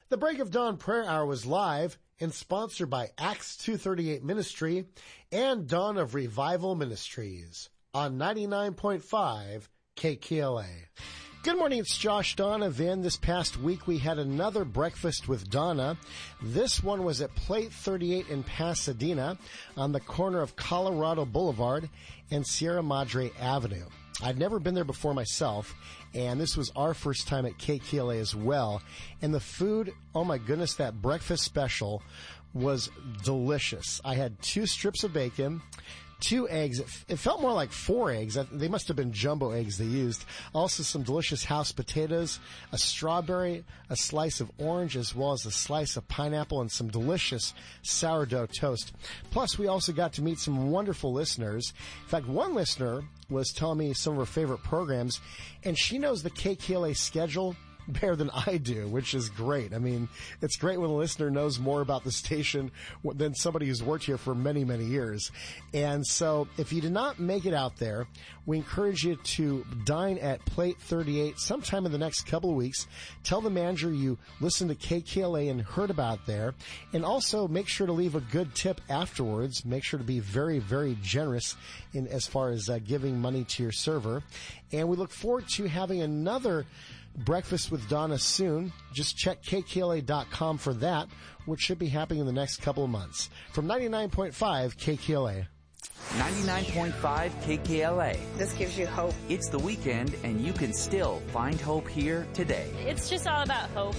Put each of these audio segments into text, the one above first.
The Break of Dawn Prayer Hour was live and sponsored by Acts 238 Ministry and Dawn of Revival Ministries on 99.5 KKLA. Good morning, it's Josh Donovan. This past week we had another Breakfast with Donna. This one was at Plate 38 in Pasadena on the corner of Colorado Boulevard and Sierra Madre Avenue. I'd never been there before myself, and this was our first time at KKLA as well. And the food, oh my goodness, that breakfast special was delicious. I had 2 strips of bacon, 2 eggs. It felt more like 4 eggs. They must have been jumbo eggs they used. Also some delicious house potatoes, a strawberry, a slice of orange, as well as a slice of pineapple and some delicious sourdough toast. Plus, we also got to meet some wonderful listeners. In fact, one listener was telling me some of her favorite programs, and she knows the KKLA schedule better than I do, which is great. I mean, it's great when a listener knows more about the station than somebody who's worked here for many, many years. And so if you did not make it out there, we encourage you to dine at Plate 38 sometime in the next couple of weeks. Tell the manager you listened to KKLA and heard about it there. And also make sure to leave a good tip afterwards. Make sure to be very, very generous in as far as giving money to your server. And we look forward to having another Breakfast with Donna soon. Just check KKLA.com for that, which should be happening in the next couple of months. From 99.5 KKLA. 99.5 KKLA. This gives you hope. It's the weekend, and you can still find hope here today. It's just all about hope.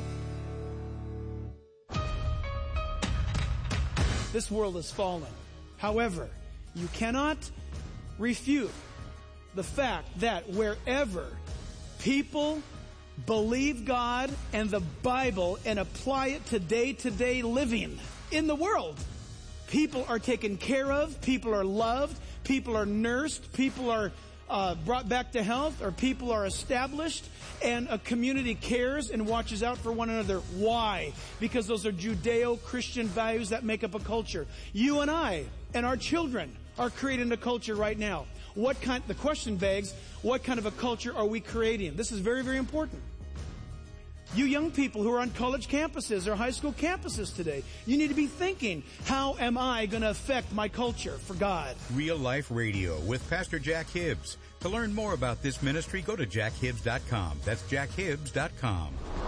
This world is fallen. However, you cannot refute the fact that wherever people believe God and the Bible and apply it to day-to-day living in the world, people are taken care of, people are loved, people are nursed, people are brought back to health, or people are established, and a community cares and watches out for one another. Why? Because those are Judeo-Christian values that make up a culture. You and I and our children are creating a culture right now. The question begs, what kind of a culture are we creating? This is very, very important. You young people who are on college campuses or high school campuses today, you need to be thinking, how am I going to affect my culture for God? Real Life Radio with Pastor Jack Hibbs. To learn more about this ministry, go to jackhibbs.com. That's jackhibbs.com.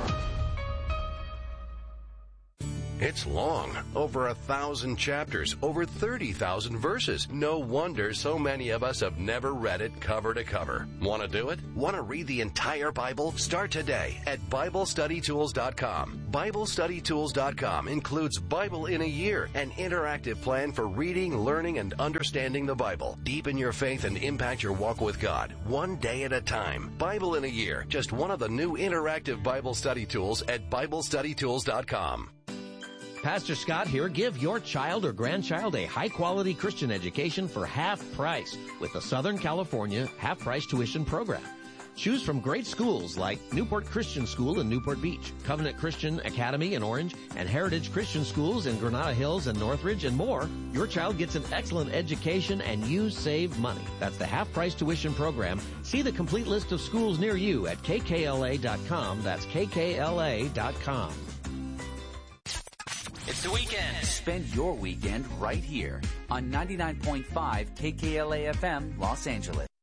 It's long, over 1,000 chapters, over 30,000 verses. No wonder so many of us have never read it cover to cover. Want to do it? Want to read the entire Bible? Start today at BibleStudyTools.com. BibleStudyTools.com includes Bible in a Year, an interactive plan for reading, learning, and understanding the Bible. Deepen your faith and impact your walk with God, one day at a time. Bible in a Year, just one of the new interactive Bible study tools at BibleStudyTools.com. Pastor Scott here. Give your child or grandchild a high-quality Christian education for half price with the Southern California half-price tuition program. Choose from great schools like Newport Christian School in Newport Beach, Covenant Christian Academy in Orange, and Heritage Christian Schools in Granada Hills and Northridge, and more. Your child gets an excellent education and you save money. That's the half-price tuition program. See the complete list of schools near you at kkla.com. That's kkla.com. It's the weekend. Spend your weekend right here on 99.5 KKLA FM, Los Angeles.